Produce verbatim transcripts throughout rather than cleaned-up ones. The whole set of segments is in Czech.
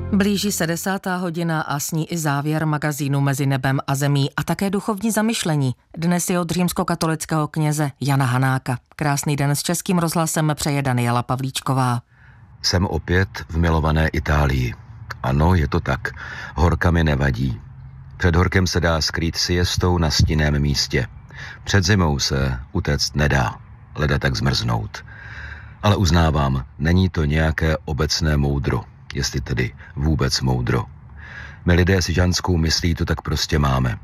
Blíží se desátá hodina a s ní i závěr magazínu Mezi nebem a zemí a také duchovní zamyšlení. Dnes je od římskokatolického kněze Jana Hanáka. Krásný den s Českým rozhlasem přeje Daniela Pavlíčková. Jsem opět v milované Itálii. Ano, je to tak. Horka mi nevadí. Před horkem se dá skrýt siestou na stinném místě. Před zimou se utéct nedá, leda tak zmrznout. Ale uznávám, není to nějaké obecné moudro, jestli tedy vůbec moudro. My lidé si žanskou myslí, to tak prostě máme.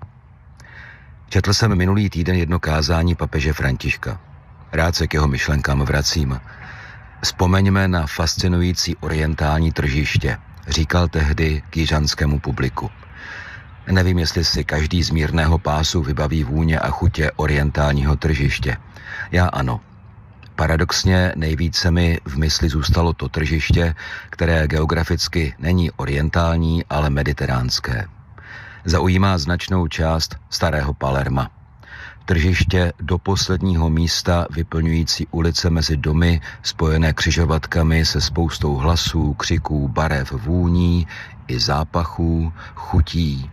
Četl jsem minulý týden jedno kázání papeže Františka. Rád se k jeho myšlenkám vracím. Vzpomeňme na fascinující orientální tržiště, říkal tehdy k jižanskému publiku. Nevím, jestli si každý z mírného pásu vybaví vůně a chutě orientálního tržiště. Já ano. Paradoxně nejvíce mi v mysli zůstalo to tržiště, které geograficky není orientální, ale mediteránské. Zaujímá značnou část starého Palerma. Tržiště do posledního místa vyplňující ulice mezi domy, spojené křižovatkami se spoustou hlasů, křiků, barev, vůní i zápachů, chutí.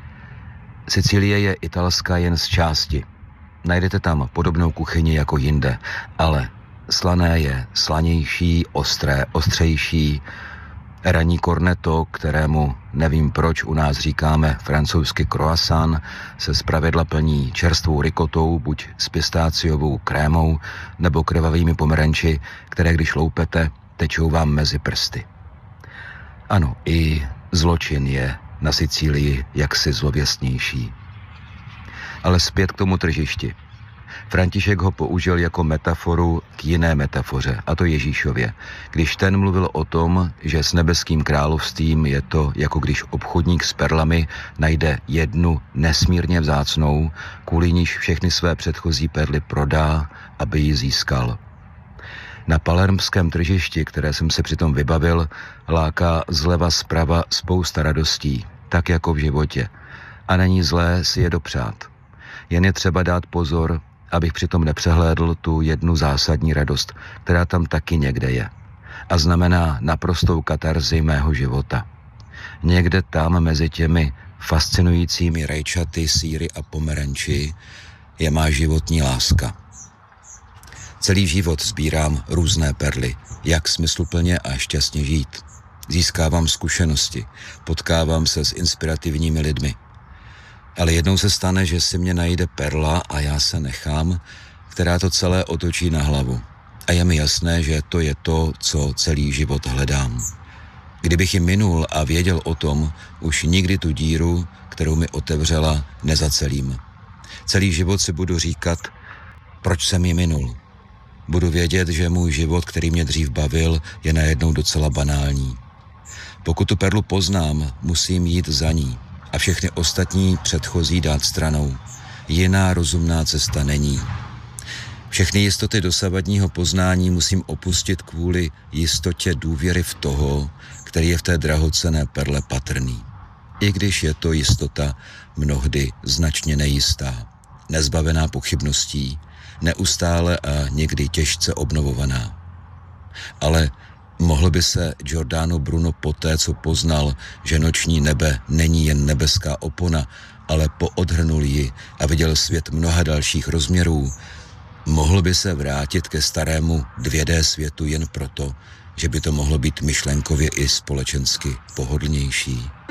Sicílie je italská jen z části. Najdete tam podobnou kuchyni jako jinde, ale slané je slanější, ostré, ostřejší. Ranní cornetto, kterému nevím proč u nás říkáme francouzsky croissant, se zpravidla plní čerstvou rikotou, buď s pistáciovou krémou nebo krvavými pomeranči, které když loupete, tečou vám mezi prsty. Ano, i zločin je na Sicílii jaksi zlověstnější. Ale zpět k tomu tržišti. František ho použil jako metaforu k jiné metafoře, a to Ježíšově, když ten mluvil o tom, že s nebeským královstvím je to, jako když obchodník s perlami najde jednu nesmírně vzácnou, kvůli níž všechny své předchozí perly prodá, aby ji získal. Na palermském tržišti, které jsem si přitom vybavil, láká zleva zprava spousta radostí, tak jako v životě. A není zlé si je dopřát. Jen je třeba dát pozor, abych přitom nepřehlédl tu jednu zásadní radost, která tam taky někde je. A znamená naprostou katarzi mého života. Někde tam mezi těmi fascinujícími rajčaty, sýry a pomeranči je má životní láska. Celý život sbírám různé perly, jak smysluplně a šťastně žít. Získávám zkušenosti, potkávám se s inspirativními lidmi. Ale jednou se stane, že si mě najde perla a já se nechám, která to celé otočí na hlavu. A je mi jasné, že to je to, co celý život hledám. Kdybych ji minul a věděl o tom, už nikdy tu díru, kterou mi otevřela, nezacelím. Celý život si budu říkat, proč jsem ji minul. Budu vědět, že můj život, který mě dřív bavil, je najednou docela banální. Pokud tu perlu poznám, musím jít za ní a všechny ostatní předchozí dát stranou. Jiná rozumná cesta není. Všechny jistoty dosavadního poznání musím opustit kvůli jistotě důvěry v toho, který je v té drahocenné perle patrný. I když je to jistota mnohdy značně nejistá, nezbavená pochybností, neustále a někdy těžce obnovovaná. Ale mohl by se Giordano Bruno poté, co poznal, že noční nebe není jen nebeská opona, ale poodhrnul ji a viděl svět mnoha dalších rozměrů, mohl by se vrátit ke starému dvě dé světu jen proto, že by to mohlo být myšlenkově i společensky pohodlnější.